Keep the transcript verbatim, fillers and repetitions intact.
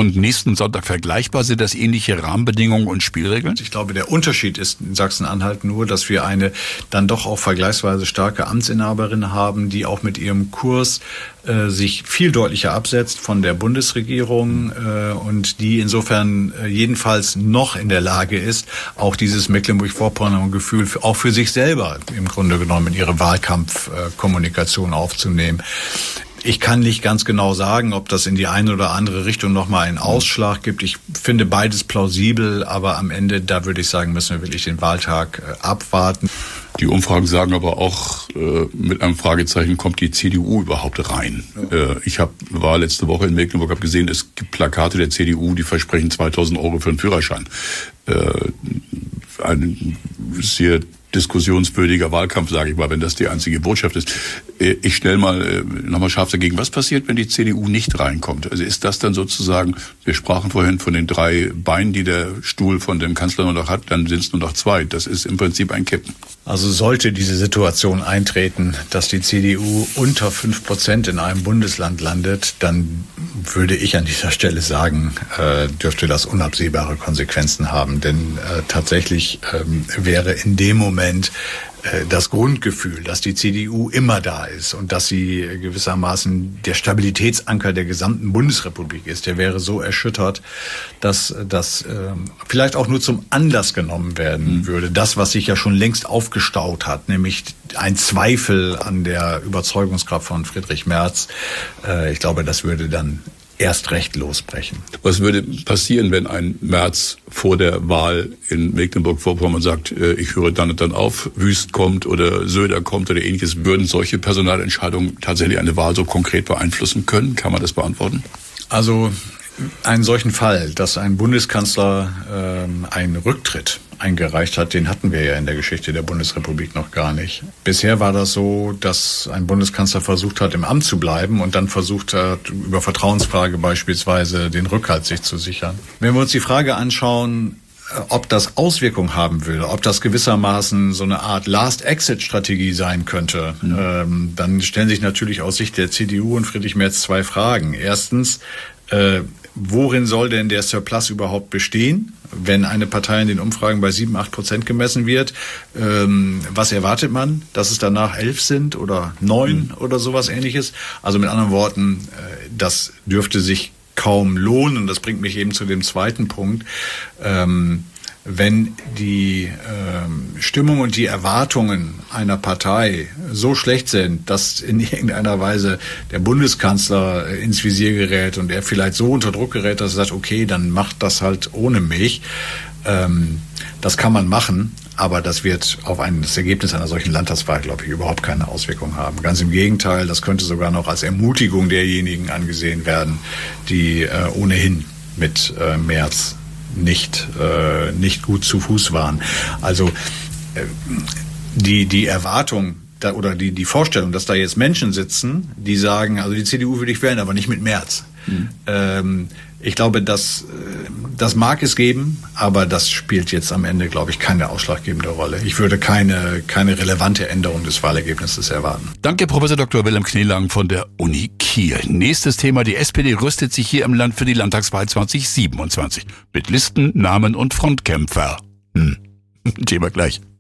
und nächsten Sonntag vergleichbar? Sind das ähnliche Rahmenbedingungen und Spielregeln? Ich glaube, der Unterschied ist in Sachsen-Anhalt nur, dass wir eine dann doch auch vergleichsweise starke Amtsinhaberin haben, die auch mit ihrem Kurs äh, sich viel deutlicher absetzt von der Bundesregierung äh, und die insofern äh, jedenfalls noch in der Lage ist, auch dieses Mecklenburg-Vorpommern-Gefühl auch für sich selber im Grunde genommen in ihre Wahlkampfkommunikation aufzunehmen. Ich kann nicht ganz genau sagen, ob das in die eine oder andere Richtung nochmal einen Ausschlag gibt. Ich finde beides plausibel, aber am Ende, da würde ich sagen, müssen wir wirklich den Wahltag äh, abwarten. Die Umfragen sagen aber auch äh, mit einem Fragezeichen, kommt die C D U überhaupt rein? Ja. Äh, ich hab, war letzte Woche in Mecklenburg, habe gesehen, es gibt Plakate der C D U, die versprechen zweitausend Euro für einen Führerschein. Äh, ein sehr diskussionswürdiger Wahlkampf, sage ich mal, wenn das die einzige Botschaft ist. Ich stelle mal nochmal scharf dagegen, was passiert, wenn die C D U nicht reinkommt? Also ist das dann sozusagen, wir sprachen vorhin von den drei Beinen, die der Stuhl von dem Kanzler nur noch hat, dann sind es nur noch zwei. Das ist im Prinzip ein Kippen. Also sollte diese Situation eintreten, dass die C D U unter fünf Prozent in einem Bundesland landet, dann würde ich an dieser Stelle sagen, äh, dürfte das unabsehbare Konsequenzen haben. Denn äh, tatsächlich ähm, wäre in dem Moment das Grundgefühl, dass die C D U immer da ist und dass sie gewissermaßen der Stabilitätsanker der gesamten Bundesrepublik ist, der wäre so erschüttert, dass das äh, vielleicht auch nur zum Anlass genommen werden mhm. würde. Das, was sich ja schon längst aufgestaut hat, nämlich ein Zweifel an der Überzeugungskraft von Friedrich Merz. Äh, ich glaube, das würde dann erst recht losbrechen. Was würde passieren, wenn ein Merz vor der Wahl in Mecklenburg-Vorpommern sagt, ich höre dann und dann auf, Wüst kommt oder Söder kommt oder ähnliches? Würden solche Personalentscheidungen tatsächlich eine Wahl so konkret beeinflussen können? Kann man das beantworten? Also einen solchen Fall, dass ein Bundeskanzler ähm, einen Rücktritt eingereicht hat, den hatten wir ja in der Geschichte der Bundesrepublik noch gar nicht. Bisher war das so, dass ein Bundeskanzler versucht hat, im Amt zu bleiben und dann versucht hat, über Vertrauensfrage beispielsweise den Rückhalt sich zu sichern. Wenn wir uns die Frage anschauen, ob das Auswirkungen haben würde, ob das gewissermaßen so eine Art Last-Exit-Strategie sein könnte, mhm. ähm, dann stellen sich natürlich aus Sicht der C D U und Friedrich Merz zwei Fragen. Erstens, äh, worin soll denn der Surplus überhaupt bestehen, wenn eine Partei in den Umfragen bei sieben, acht Prozent gemessen wird? Ähm, was erwartet man, dass es danach elf sind oder neun mhm. oder sowas Ähnliches? Also mit anderen Worten, äh, das dürfte sich kaum lohnen. Und das bringt mich eben zu dem zweiten Punkt. Ähm, wenn die ähm, Stimmung und die Erwartungen einer Partei so schlecht sind, dass in irgendeiner Weise der Bundeskanzler ins Visier gerät und er vielleicht so unter Druck gerät, dass er sagt, okay, dann macht das halt ohne mich. Ähm, das kann man machen, aber das wird auf ein, das Ergebnis einer solchen Landtagswahl, glaube ich, überhaupt keine Auswirkung haben. Ganz im Gegenteil, das könnte sogar noch als Ermutigung derjenigen angesehen werden, die äh, ohnehin mit äh, Merz nicht äh, nicht gut zu Fuß waren. Also äh, die die Erwartung da, oder die die Vorstellung, dass da jetzt Menschen sitzen, die sagen, also die C D U würde ich wählen, aber nicht mit Merz. Mhm. Ähm, ich glaube, das das mag es geben, aber das spielt jetzt am Ende, glaube ich, keine ausschlaggebende Rolle. Ich würde keine keine relevante Änderung des Wahlergebnisses erwarten. Danke, Professor Doktor Wilhelm Kneelang von der Uni Kiel. Nächstes Thema: Die S P D rüstet sich hier im Land für die Landtagswahl zwanzig siebenundzwanzig mit Listen, Namen und Frontkämpfer. Hm. Thema gleich.